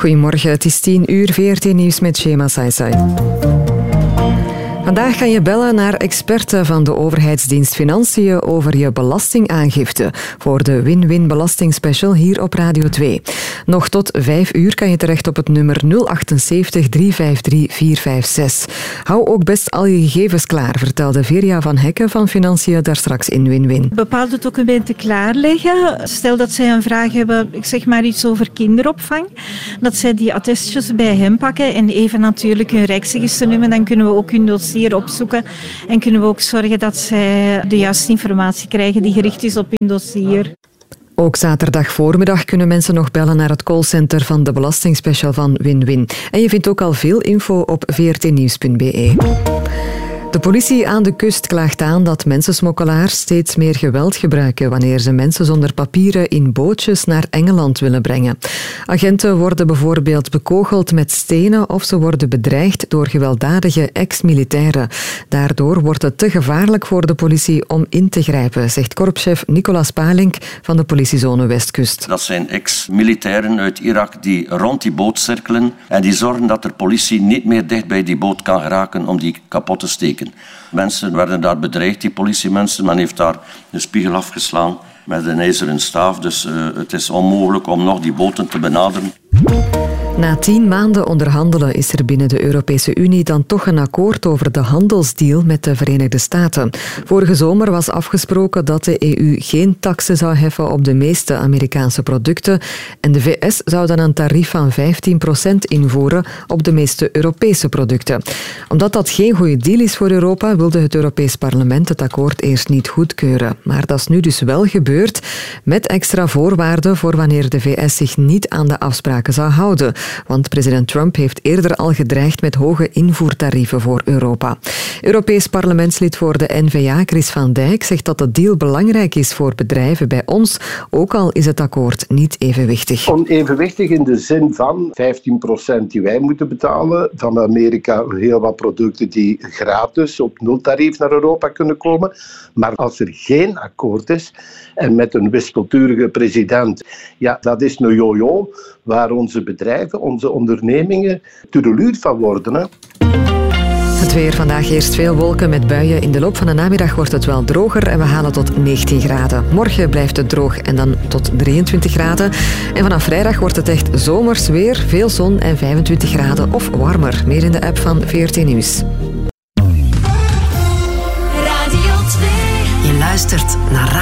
Goedemorgen, het is 10 uur, VRT Nieuws met Shema Saisai. Vandaag kan je bellen naar experten van de overheidsdienst Financiën over je belastingaangifte voor de Win-Win Belastingspecial hier op Radio 2. Nog tot 5 uur kan je terecht op het nummer 078 353 456. Hou ook best al je gegevens klaar, vertelde Veria van Hekken van Financiën daarstraks in Win-Win. Bepaalde documenten klaarleggen. Stel dat zij een vraag hebben, ik zeg maar iets over kinderopvang, dat zij die attestjes bij hen pakken en even natuurlijk hun rijksregisternummer, dan kunnen we ook hun dossier opzoeken en kunnen we ook zorgen dat zij de juiste informatie krijgen die gericht is op hun dossier. Ook zaterdag voormiddag kunnen mensen nog bellen naar het callcenter van de belastingspecial van Win-Win. En je vindt ook al veel info op vrtnieuws.be. De politie aan de kust klaagt aan dat mensensmokkelaars steeds meer geweld gebruiken wanneer ze mensen zonder papieren in bootjes naar Engeland willen brengen. Agenten worden bijvoorbeeld bekogeld met stenen of ze worden bedreigd door gewelddadige ex-militairen. Daardoor wordt het te gevaarlijk voor de politie om in te grijpen, zegt korpschef Nicolas Palink van de politiezone Westkust. Dat zijn ex-militairen uit Irak die rond die boot cirkelen en die zorgen dat de politie niet meer dicht bij die boot kan geraken om die kapot te steken. Mensen werden daar bedreigd, die politiemensen. Men heeft daar de spiegel afgeslaan met een ijzeren staaf. Dus het is onmogelijk om nog die boten te benaderen. Na 10 maanden onderhandelen is er binnen de Europese Unie dan toch een akkoord over de handelsdeal met de Verenigde Staten. Vorige zomer was afgesproken dat de EU geen taksen zou heffen op de meeste Amerikaanse producten en de VS zou dan een tarief van 15% invoeren op de meeste Europese producten. Omdat dat geen goede deal is voor Europa, wilde het Europees Parlement het akkoord eerst niet goedkeuren. Maar dat is nu dus wel gebeurd, met extra voorwaarden voor wanneer de VS zich niet aan de afspraken zou houden. Want president Trump heeft eerder al gedreigd met hoge invoertarieven voor Europa. Europees parlementslid voor de N-VA, Chris van Dijk, zegt dat de deal belangrijk is voor bedrijven bij ons, ook al is het akkoord niet evenwichtig. Onevenwichtig in de zin van 15% die wij moeten betalen. Van Amerika heel wat producten die gratis op nultarief naar Europa kunnen komen. Maar als er geen akkoord is en met een wispelturige president, ja, dat is een jojo waar onze bedrijven, onze ondernemingen toedeluut van worden. Hè. Het weer vandaag eerst veel wolken met buien. In de loop van de namiddag wordt het wel droger en we halen tot 19 graden. Morgen blijft het droog en dan tot 23 graden. En vanaf vrijdag wordt het echt zomers weer, veel zon en 25 graden of warmer. Meer in de app van VRT Nieuws. Radio 2. Je luistert naar